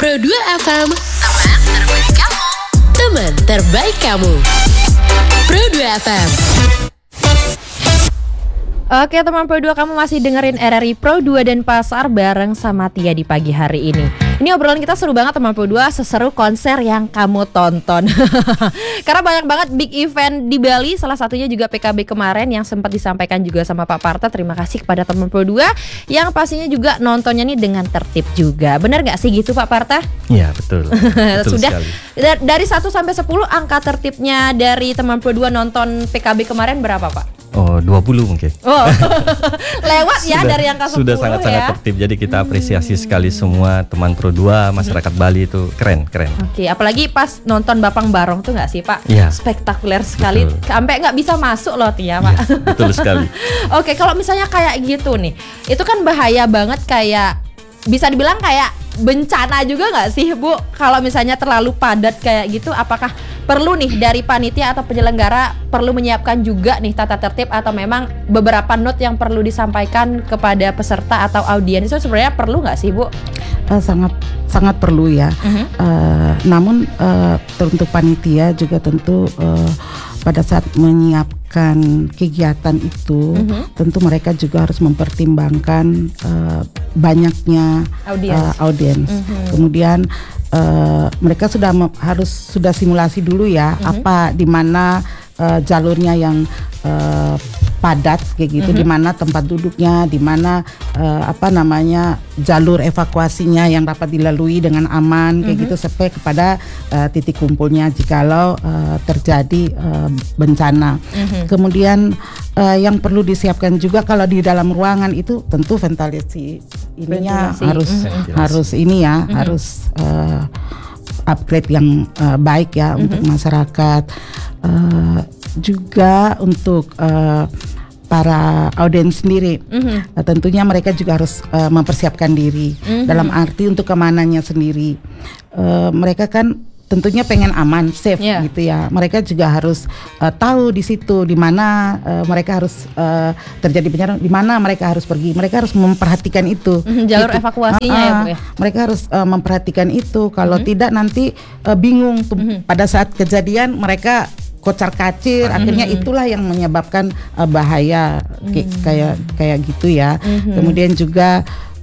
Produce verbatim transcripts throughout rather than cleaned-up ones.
Pro dua F M, teman terbaik kamu. Teman terbaik kamu. Pro dua F M. Oke teman Pro dua, kamu masih dengerin R R I Pro dua dan Pasar bareng sama Tia di pagi hari ini. Ini obrolan kita seru banget teman Pro dua, seseru konser yang kamu tonton. Karena banyak banget big event di Bali, salah satunya juga P K B kemarin yang sempat disampaikan juga sama Pak Parta. Terima kasih kepada teman Pro dua yang pastinya juga nontonnya nih dengan tertib juga. Benar gak sih gitu Pak Parta? Iya betul, betul Sudah sekali. Dari satu sampai sepuluh angka tertibnya dari teman Pro dua nonton P K B kemarin berapa Pak? Oh dua puluh mungkin. Oh, lewat ya sudah, dari angka sepuluh sudah sangat-sangat ya. tertib. Jadi kita apresiasi hmm. sekali semua teman Pro dua, masyarakat hmm. Bali itu keren, keren. Oke, apalagi pas nonton Bapang Barong tuh nggak sih Pak? Ya. Spektakuler sekali, betul. Sampai nggak bisa masuk loh Tia Pak. Ya, betul sekali. Oke, kalau misalnya kayak gitu nih, itu kan bahaya banget, kayak bisa dibilang kayak bencana juga nggak sih Bu? Kalau misalnya terlalu padat kayak gitu, apakah perlu nih dari panitia atau penyelenggara perlu menyiapkan juga nih tata tertib, atau memang beberapa note yang perlu disampaikan kepada peserta atau audiens itu sebenarnya perlu nggak sih Bu? Uh, sangat sangat perlu ya. Uh-huh. Uh, namun uh, untuk panitia juga tentu uh, pada saat menyiapkan kegiatan itu, uh-huh. tentu mereka juga harus mempertimbangkan uh, banyaknya audiens. Uh, audiens. Uh-huh. Kemudian uh, mereka sudah me- harus sudah simulasi dulu ya, uh-huh. apa di mana uh, jalurnya yang uh, padat kayak gitu, uh-huh. di mana tempat duduknya, di mana uh, apa namanya jalur evakuasinya yang dapat dilalui dengan aman kayak uh-huh. gitu, sampai kepada uh, titik kumpulnya jikalau uh, terjadi uh, bencana. Uh-huh. Kemudian uh, yang perlu disiapkan juga kalau di dalam ruangan itu tentu ventilasi ininya ventilasi. harus uh-huh. harus ini ya, uh-huh. harus uh, upgrade yang uh, baik ya, uh-huh. untuk masyarakat. Uh, juga untuk uh, para audiens sendiri, mm-hmm. uh, tentunya mereka juga harus uh, mempersiapkan diri, mm-hmm. dalam arti untuk keamanannya sendiri. Uh, mereka kan tentunya pengen aman, safe yeah. gitu ya. Mereka juga harus uh, tahu di situ di mana uh, mereka harus uh, terjadi bencana, di mana mereka harus pergi. Mereka harus memperhatikan itu. Mm-hmm, jalur gitu. Evakuasinya uh, ya Bu ya. Mereka harus uh, memperhatikan itu. Kalau mm-hmm. tidak nanti uh, bingung tuh, mm-hmm. pada saat kejadian mereka kocar kacir, mm-hmm. akhirnya itulah yang menyebabkan uh, bahaya mm-hmm. kayak kayak gitu ya. Mm-hmm. Kemudian juga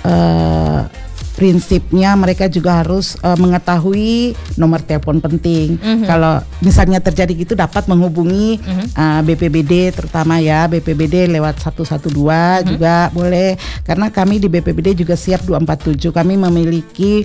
uh, prinsipnya mereka juga harus uh, mengetahui nomor telepon penting. Mm-hmm. Kalau misalnya terjadi gitu dapat menghubungi mm-hmm. uh, B P B D terutama ya, B P B D lewat satu satu dua mm-hmm. juga boleh, karena kami di B P B D juga siap dua empat tujuh. Kami memiliki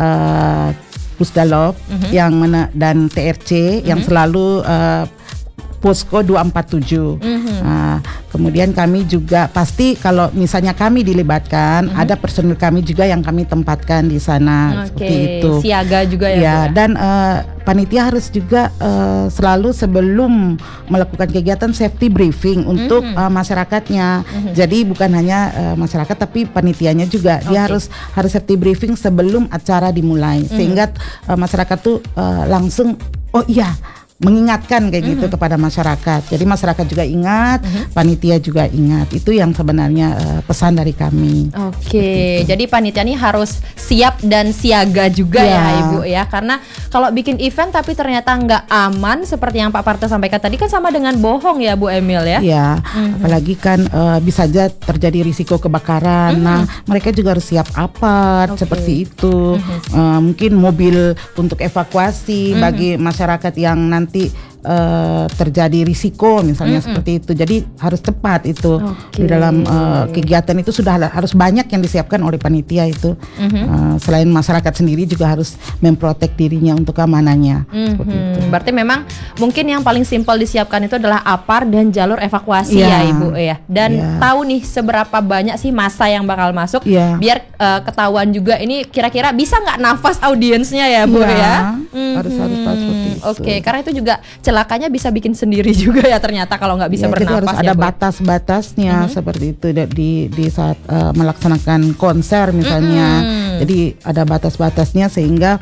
uh, Pusdalop uh-huh. yang mana dan T R C uh-huh. yang selalu uh, posko dua empat tujuh. Uh-huh. Nah, kemudian kami juga pasti kalau misalnya kami dilibatkan, uh-huh. ada personil kami juga yang kami tempatkan di sana. Okay. Seperti itu. Siaga juga ya. Ya, dan uh, panitia harus juga uh, selalu sebelum melakukan kegiatan safety briefing untuk uh-huh. uh, masyarakatnya. Uh-huh. Jadi bukan hanya uh, masyarakat tapi panitianya juga. Okay. Dia harus harus safety briefing sebelum acara dimulai, uh-huh. sehingga uh, masyarakat tuh uh, langsung oh iya mengingatkan kayak gitu mm-hmm. kepada masyarakat. Jadi masyarakat juga ingat, mm-hmm. panitia juga ingat. Itu yang sebenarnya uh, pesan dari kami. Oke, okay. Jadi panitia ini harus siap dan siaga juga ya, ya Ibu ya. Karena kalau bikin event tapi ternyata nggak aman seperti yang Pak Parta sampaikan tadi kan sama dengan bohong ya Bu Emil ya. Iya, mm-hmm. apalagi kan uh, bisa aja terjadi risiko kebakaran. Mm-hmm. Nah, mereka juga harus siap apa okay. seperti itu. Mm-hmm. Uh, mungkin mobil untuk evakuasi mm-hmm. bagi masyarakat yang nanti nanti uh, terjadi risiko misalnya mm-hmm. seperti itu. Jadi harus cepat itu okay. di dalam uh, kegiatan itu sudah harus banyak yang disiapkan oleh panitia itu. Mm-hmm. Uh, selain masyarakat sendiri juga harus memprotek dirinya untuk keamanannya. Mm-hmm. Seperti itu. Berarti memang mungkin yang paling simpel disiapkan itu adalah apar dan jalur evakuasi yeah. ya Ibu ya. Dan yeah. tahu nih seberapa banyak sih massa yang bakal masuk yeah. biar uh, ketahuan juga ini kira-kira bisa nggak nafas audiensnya ya Bu yeah. ya. Mm-hmm. Harus harus tahu seperti itu. Oke, okay. Karena itu juga celakanya bisa bikin sendiri juga ya ternyata kalau nggak bisa ya, bernapas. Harus ya, ada batas-batasnya mm-hmm. seperti itu di di saat uh, melaksanakan konser misalnya. Mm-hmm. Jadi ada batas-batasnya sehingga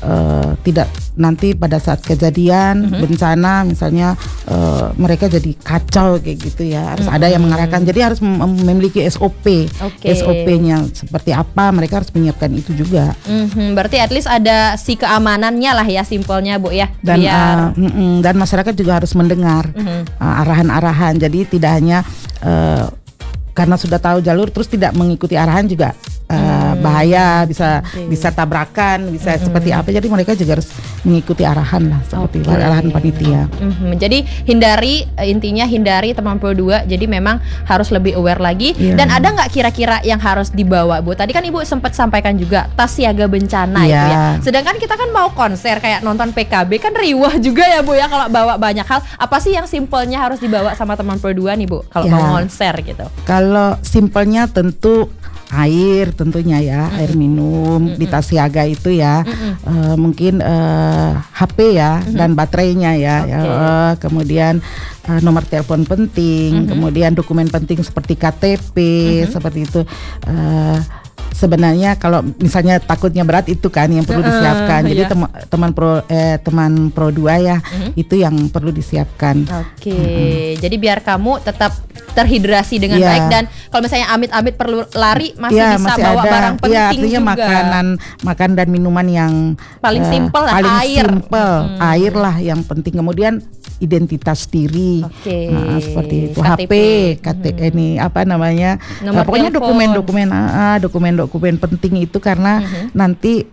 uh, tidak nanti pada saat kejadian mm-hmm. bencana misalnya uh, mereka jadi kacau kayak gitu ya. Harus mm-hmm. ada yang mengarahkan. Jadi harus mem- memiliki S O P. Okay. S O P-nya seperti apa, mereka harus menyiapkan itu juga. Mm-hmm. Berarti at least ada si keamanannya lah ya, simpelnya Bu ya. Dan Biar... uh, dan masyarakat juga harus mendengar mm-hmm. uh, arahan-arahan. Jadi tidak hanya uh, karena sudah tahu jalur terus tidak mengikuti arahan juga uh, hmm. bahaya, bisa okay. bisa tabrakan, bisa hmm. seperti apa. Jadi mereka juga harus mengikuti arahan lah seperti okay. arahan panitia. Hmm. Jadi hindari, intinya hindari teman Pro dua. Jadi memang harus lebih aware lagi. Yeah. Dan ada nggak kira-kira yang harus dibawa Bu? Tadi kan Ibu sempat sampaikan juga tas siaga bencana yeah. itu ya. Sedangkan kita kan mau konser kayak nonton P K B kan riwah juga ya Bu ya kalau bawa banyak hal. Apa sih yang simpelnya harus dibawa sama teman Pro dua nih Bu kalau yeah. mau konser gitu? Kalau simpelnya tentu air tentunya ya, mm-hmm. air minum mm-hmm. di tas siaga itu ya, mm-hmm. uh, mungkin uh, H P ya mm-hmm. dan baterainya ya, okay. ya uh, kemudian uh, nomor telepon penting, mm-hmm. kemudian dokumen penting seperti K T P mm-hmm. seperti itu. Uh, Sebenarnya kalau misalnya takutnya berat itu kan yang perlu disiapkan. Uh, Jadi iya. tem- teman pro eh, teman Pro dua ya uh-huh. itu yang perlu disiapkan. Oke. Okay. Uh-huh. Jadi biar kamu tetap terhidrasi dengan yeah. baik, dan kalau misalnya amit-amit perlu lari masih yeah, bisa masih bawa ada, barang penting ya, artinya juga. Makanan, makan dan minuman yang paling uh, simpel lah, paling air. Simple, hmm. air lah yang penting. Kemudian identitas diri, okay. nah, seperti itu. K T P. H P, K T P hmm. ini apa namanya? Nah, pokoknya telepon. dokumen-dokumen, ah, dokumen-dokumen penting itu karena hmm. nanti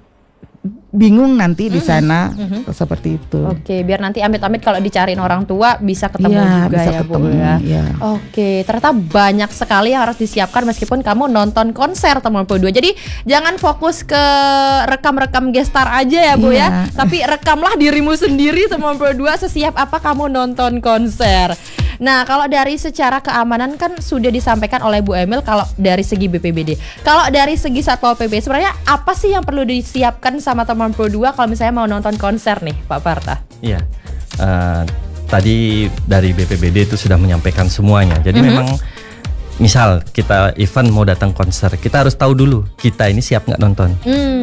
bingung nanti di sana mm-hmm. seperti itu. Oke, biar nanti amit-amit kalau dicariin orang tua bisa ketemu ya, juga bisa ya ketemu, Bu ya. ya. Oke, ternyata banyak sekali yang harus disiapkan meskipun kamu nonton konser teman Pro dua. Jadi jangan fokus ke rekam-rekam gestar aja ya Bu ya, ya. Tapi rekamlah dirimu sendiri teman Pro dua sesiap apa kamu nonton konser. Nah, kalau dari secara keamanan kan sudah disampaikan oleh Bu Emil kalau dari segi B P B D. Kalau dari segi Satpol P P sebenarnya apa sih yang perlu disiapkan sama teman Pro dua kalau misalnya mau nonton konser nih, Pak Parta? Iya. Uh, tadi dari B P B D itu sudah menyampaikan semuanya. Jadi mm-hmm. memang misal kita event mau datang konser, kita harus tahu dulu kita ini siap nggak nonton.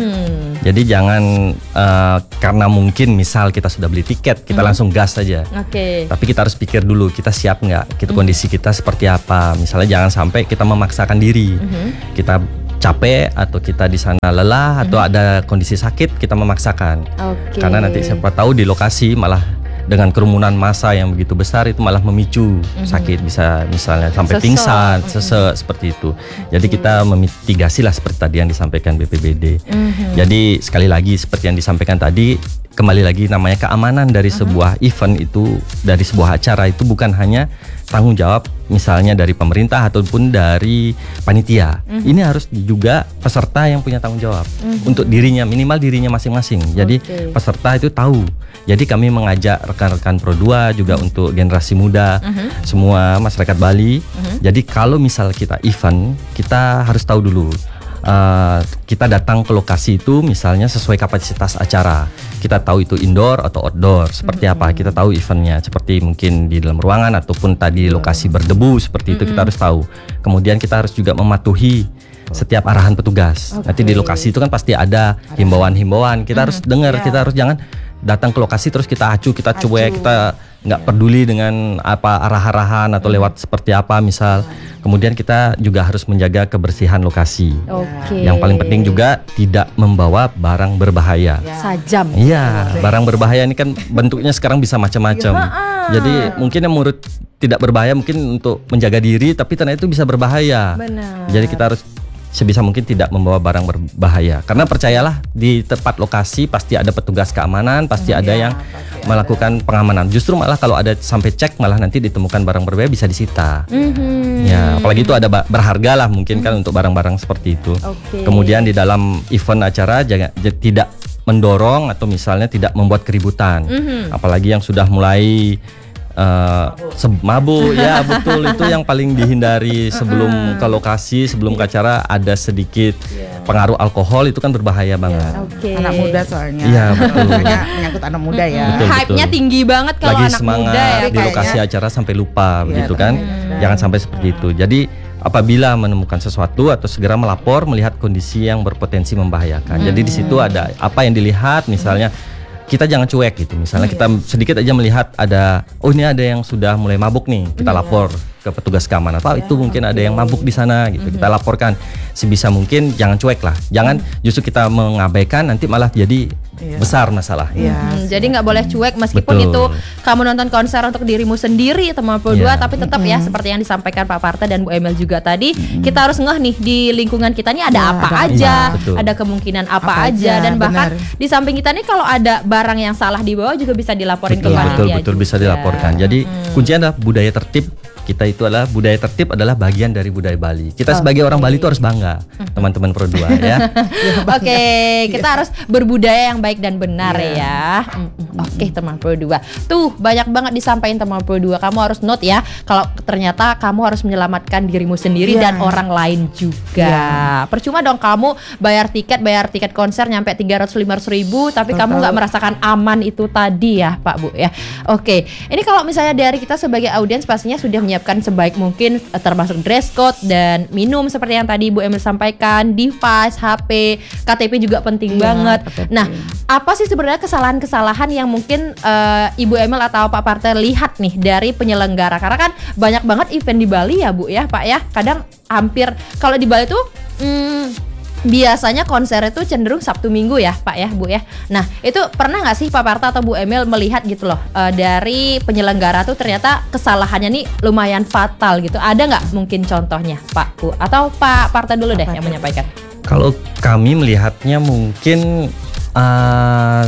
Mm. Jadi jangan uh, karena mungkin misal kita sudah beli tiket, kita mm. langsung gas saja. Oke. Okay. Tapi kita harus pikir dulu kita siap nggak, kita mm. kondisi kita seperti apa. Misalnya jangan sampai kita memaksakan diri, mm-hmm. kita capek atau kita di sana lelah atau mm-hmm. ada kondisi sakit, kita memaksakan. Okay. Karena nanti siapa tahu di lokasi malah dengan kerumunan massa yang begitu besar itu malah memicu mm-hmm. sakit, bisa misalnya sampai sesek. pingsan, sesek mm-hmm. seperti itu. Jadi mm-hmm. kita memitigasi lah seperti tadi yang disampaikan B P B D. Mm-hmm. Jadi sekali lagi seperti yang disampaikan tadi, kembali lagi namanya keamanan dari mm-hmm. sebuah event itu, dari sebuah acara itu bukan hanya tanggung jawab misalnya dari pemerintah ataupun dari panitia. Mm-hmm. Ini harus juga peserta yang punya tanggung jawab mm-hmm. untuk dirinya, minimal dirinya masing-masing. Jadi okay. peserta itu tahu. Jadi kami mengajak rekan-rekan Pro dua juga mm-hmm. untuk generasi muda, mm-hmm. semua masyarakat Bali. Mm-hmm. Jadi kalau misal kita event, kita harus tahu dulu. Uh, kita datang ke lokasi itu misalnya sesuai kapasitas acara. Kita tahu itu indoor atau outdoor seperti mm-hmm. apa. Kita tahu eventnya seperti mungkin di dalam ruangan ataupun tadi lokasi berdebu seperti itu, mm-hmm. kita harus tahu. Kemudian kita harus juga mematuhi setiap arahan petugas. Okay. Nanti di lokasi itu kan pasti ada himbauan-himbauan. Kita mm-hmm. harus dengar, yeah. kita harus jangan datang ke lokasi terus kita acuh, kita cuek, kita nggak peduli dengan apa arah-arahan atau lewat seperti apa misal. Kemudian kita juga harus menjaga kebersihan lokasi. Okay. Yang paling penting juga tidak membawa barang berbahaya. Sajam. Iya, barang berbahaya ini kan bentuknya sekarang bisa macam-macam. Jadi mungkin yang menurut tidak berbahaya mungkin untuk menjaga diri, tapi ternyata itu bisa berbahaya. Benar. Jadi kita harus sebisa mungkin tidak membawa barang berbahaya. Karena percayalah di tempat lokasi pasti ada petugas keamanan, pasti ada ya, yang pasti melakukan ada. pengamanan. Justru malah kalau ada sampai cek malah nanti ditemukan barang berbahaya bisa disita. Mm-hmm. Ya, apalagi itu ada berharga lah mungkin mm-hmm. kan untuk barang-barang seperti itu. Okay. Kemudian di dalam event acara jangan tidak mendorong atau misalnya tidak membuat keributan. Mm-hmm. Apalagi yang sudah mulai Uh, se- mabuk ya betul itu yang paling dihindari sebelum ke lokasi, sebelum ke acara ada sedikit yeah. pengaruh alkohol itu kan berbahaya banget. Yeah, okay. Anak muda soalnya. Iya betul. Menyangkut anak muda ya. Betul, hype-nya betul. tinggi banget kalau lagi anak semangat muda ya. di lokasi kayaknya. acara sampai lupa yeah, begitu kan. Hmm. Jangan sampai seperti itu. Jadi apabila menemukan sesuatu atau segera melapor melihat kondisi yang berpotensi membahayakan. Jadi di situ ada apa yang dilihat, misalnya kita jangan cuek gitu. Misalnya kita sedikit aja melihat ada, oh ini ada yang sudah mulai mabuk nih, kita lapor ke petugas keamanan. Pak, itu mungkin ada yang mabuk di sana gitu. Kita laporkan sebisa mungkin, jangan cuek lah. Jangan justru kita mengabaikan, nanti malah jadi besar masalah. Hmm, jadi nggak boleh cuek meskipun Betul. itu kamu nonton konser untuk dirimu sendiri teman dua, Iya. tapi tetap ya seperti yang disampaikan Pak Parta dan Bu Emil juga tadi, kita harus ngeh nih di lingkungan kita nih ada Ya, apa ada aja, apa. Betul. ada kemungkinan apa, Apa aja, aja, dan bahkan benar. di samping kita nih kalau ada barang yang salah di bawah juga bisa dilaporin Betul, ke panitia betul, betul juga. bisa dilaporkan. Jadi kuncinya adalah budaya tertib. Kita itu adalah budaya tertib adalah bagian dari budaya Bali. Kita sebagai orang Bali itu harus bangga, teman-teman Pro dua ya. Oke, kita harus berbudaya yang baik dan benar ya. Mm, mm. Oke, teman Pro dua. Tuh, banyak banget disampaikan teman Pro dua. Kamu harus note ya, kalau ternyata kamu harus menyelamatkan dirimu sendiri Iya. dan orang lain juga. Percuma dong kamu bayar tiket, bayar tiket konser nyampe tiga ratus lima ratus ribu, tapi kamu nggak merasakan aman itu tadi ya, Pak Bu ya. Oke, ini kalau misalnya dari kita sebagai audiens pastinya sudah menyiapkan sebaik mungkin, eh, termasuk dress code dan minum seperti yang tadi Bu Emil sampaikan, device, H P, K T P juga penting Iya, banget. K T P. Nah, apa sih sebenarnya kesalahan-kesalahan yang mungkin eh, Ibu Emil atau Pak Parter lihat nih dari penyelenggara? Karena kan banyak banget event di Bali ya Bu ya Pak ya. Kadang hampir kalau di Bali tuh hmm, biasanya konser itu cenderung Sabtu Minggu ya Pak ya Bu ya. Nah itu pernah nggak sih Pak Parta atau Bu Emil melihat gitu loh, eh, dari penyelenggara tuh ternyata kesalahannya nih lumayan fatal gitu. Ada nggak mungkin contohnya Pak Bu? Atau Pak Parta dulu deh yang menyampaikan. Kalau kami melihatnya mungkin uh,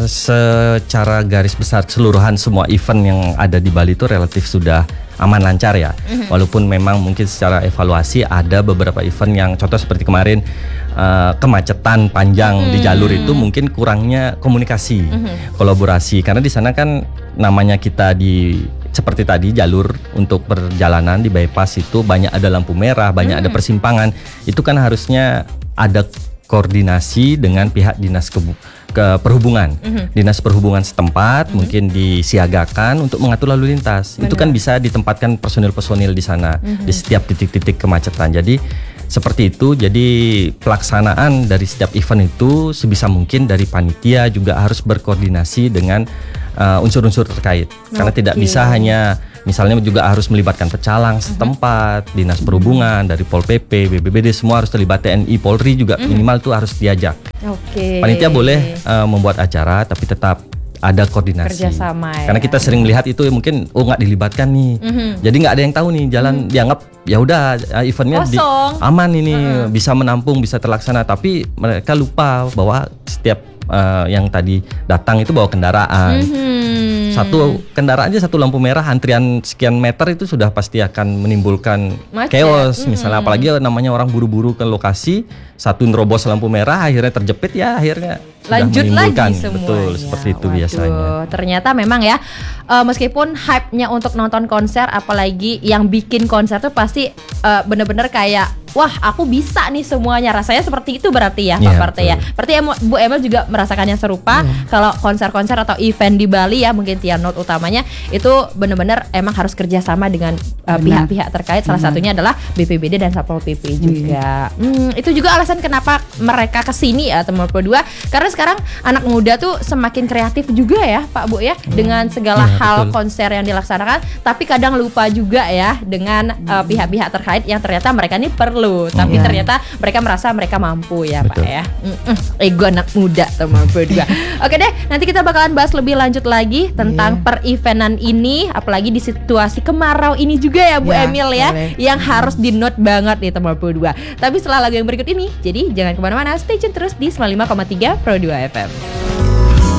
secara garis besar keseluruhan semua event yang ada di Bali itu relatif sudah aman lancar ya. Walaupun memang mungkin secara evaluasi ada beberapa event yang contoh seperti kemarin uh, kemacetan panjang di jalur itu mungkin kurangnya komunikasi, kolaborasi, karena di sana kan namanya kita di seperti tadi jalur untuk perjalanan di bypass itu banyak ada lampu merah, banyak ada persimpangan. Itu kan harusnya ada koordinasi dengan pihak dinas kebu- ke perhubungan, dinas perhubungan setempat mungkin disiagakan untuk mengatur lalu lintas. Itu kan bisa ditempatkan personil-personil di sana di setiap titik-titik kemacetan. Jadi seperti itu. Jadi pelaksanaan dari setiap event itu sebisa mungkin dari panitia juga harus berkoordinasi dengan uh, unsur-unsur terkait. Karena tidak Oke. bisa hanya misalnya juga harus melibatkan pecalang setempat, dinas perhubungan, dari Pol P P, B B B D semua harus terlibat, T N I, Polri juga minimal tuh harus diajak. Oke. Panitia boleh uh, membuat acara tapi tetap ada koordinasi. Kerjasama ya. Karena kita sering melihat itu mungkin oh nggak dilibatkan nih. Jadi nggak ada yang tahu nih jalan, dianggap ya udah uh, eventnya di- Kosong. aman ini, bisa menampung, bisa terlaksana, tapi mereka lupa bahwa setiap uh, yang tadi datang itu bawa kendaraan. Hmm. Satu kendaraan aja satu lampu merah antrian sekian meter itu sudah pasti akan menimbulkan Macet. chaos misalnya, apalagi namanya orang buru-buru ke lokasi, satu nerobos lampu merah akhirnya terjepit, ya akhirnya sudah Lanjut menimbulkan. lagi semuanya. Betul, seperti itu Waduh, biasanya. ternyata memang ya, eh, meskipun hype-nya untuk nonton konser, apalagi yang bikin konser tuh pasti eh, bener-bener kayak wah aku bisa nih semuanya, rasanya seperti itu berarti ya Pak Iya, Partai ya. Berarti ya, Bu Emil juga merasakan yang serupa. Kalau konser-konser atau event di Bali ya, mungkin tier note utamanya itu bener-bener emang harus kerjasama dengan eh, Benar. pihak-pihak terkait. Salah satunya adalah B P B D dan Satpol P P juga. Hmm, itu juga alasan kenapa mereka kesini ya teman Pro dua, karena sekarang anak muda tuh semakin kreatif juga ya Pak Bu ya, dengan segala Iya, hal betul. konser yang dilaksanakan, tapi kadang lupa juga ya dengan uh, pihak-pihak terkait yang ternyata mereka ini perlu, tapi Iya. ternyata mereka merasa mereka mampu ya Betul. Pak ya. Mm-mm, ego anak muda teman Pro dua. Oke deh, nanti kita bakalan bahas lebih lanjut lagi tentang Iya. per-eventan ini, apalagi di situasi kemarau ini juga ya Bu Ya, Emil ya, boleh. yang harus di note banget nih teman Pro dua. Tapi setelah lagu yang berikut ini, jadi jangan kemana-mana, stay tune terus di sembilan puluh lima koma tiga Pro dua F M.